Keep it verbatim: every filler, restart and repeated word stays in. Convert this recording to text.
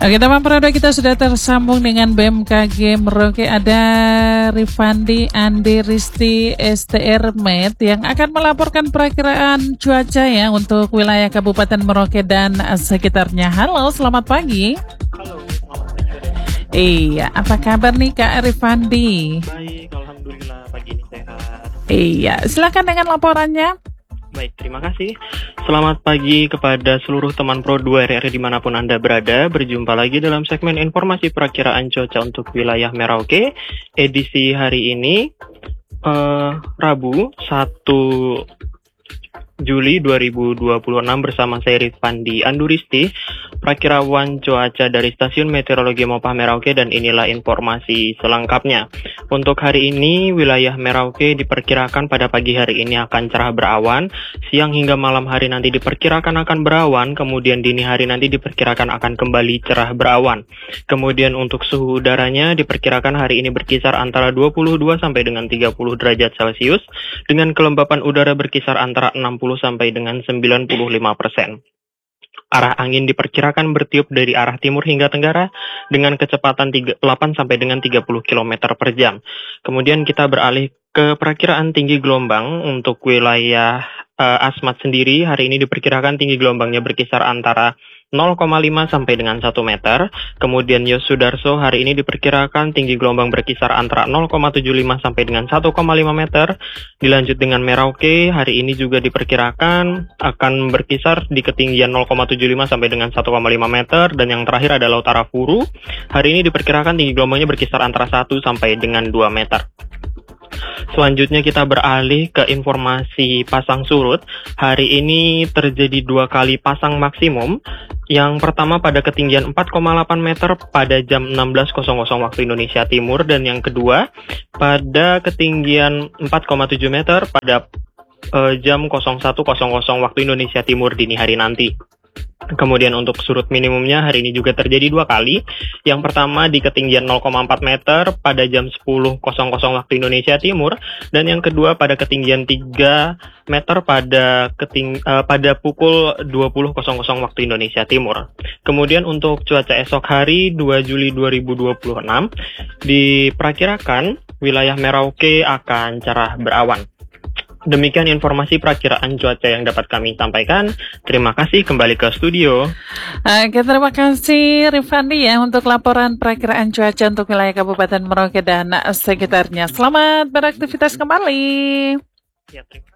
Oke, teman Prado, kita sudah tersambung dengan B M K G Merauke. Ada Rifandi Andi Risti S T R Med yang akan melaporkan perakiraan cuaca ya untuk wilayah Kabupaten Merauke dan sekitarnya. Halo, selamat pagi. Halo, selamat pagi. Iya, apa kabar nih Kak Rifandi? Baik, alhamdulillah pagi ini sehat. Iya, silakan dengan laporannya. Baik, terima kasih. Selamat pagi kepada seluruh teman Pro dua R R dimanapun Anda berada. Berjumpa lagi dalam segmen informasi perakiraan cuaca untuk wilayah Merauke. Edisi hari ini, uh, Rabu, satu Juli dua ribu dua puluh enam bersama saya Rifandi Anduristi, perakirawan cuaca dari Stasiun Meteorologi Mopah Merauke, dan inilah informasi selengkapnya. Untuk hari ini, wilayah Merauke diperkirakan pada pagi hari ini akan cerah berawan, siang hingga malam hari nanti diperkirakan akan berawan, kemudian dini hari nanti diperkirakan akan kembali cerah berawan. Kemudian untuk suhu udaranya diperkirakan hari ini berkisar antara dua puluh dua sampai dengan tiga puluh derajat Celcius, dengan kelembapan udara berkisar antara enam puluh sampai dengan sembilan puluh lima persen. Arah angin diperkirakan bertiup dari arah timur hingga tenggara dengan kecepatan delapan sampai dengan tiga puluh kilometer per jam. Kemudian kita beralih ke perakiraan tinggi gelombang. Untuk wilayah uh, Asmat sendiri hari ini diperkirakan tinggi gelombangnya berkisar antara nol koma lima sampai dengan satu meter. Kemudian Yosudarso hari ini diperkirakan tinggi gelombang berkisar antara nol koma tujuh lima sampai dengan satu koma lima meter. Dilanjut dengan Merauke, hari ini juga diperkirakan akan berkisar di ketinggian nol koma tujuh lima sampai dengan satu koma lima meter. Dan yang terakhir adalah Utara Furu. Hari ini diperkirakan tinggi gelombangnya berkisar antara satu sampai dengan dua meter. Selanjutnya kita beralih ke informasi pasang surut. Hari ini terjadi dua kali pasang maksimum. Yang pertama pada ketinggian empat koma delapan meter pada jam enam belas waktu Indonesia Timur, dan yang kedua pada ketinggian empat koma tujuh meter pada uh, jam nol satu waktu Indonesia Timur dini hari nanti. Kemudian untuk surut minimumnya hari ini juga terjadi dua kali. Yang pertama di ketinggian nol koma empat meter pada jam sepuluh waktu Indonesia Timur, dan yang kedua pada ketinggian tiga meter pada keting uh, pada pukul dua puluh waktu Indonesia Timur. Kemudian untuk cuaca esok hari dua Juli dua ribu dua puluh enam diperkirakan wilayah Merauke akan cerah berawan. Demikian informasi perakiraan cuaca yang dapat kami sampaikan. Terima kasih, kembali ke studio. Oke, terima kasih Rifandi ya untuk laporan perakiraan cuaca untuk wilayah Kabupaten Merauke dan sekitarnya. Selamat beraktivitas kembali. Ya, terima kasih.